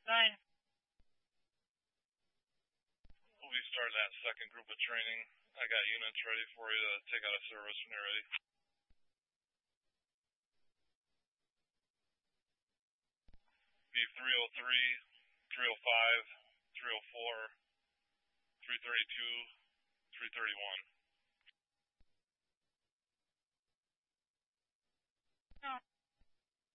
9. We'll be starting that second group of training. I got units ready for you to take out of service when you're ready. Be 303, 305, 304, 332, 331.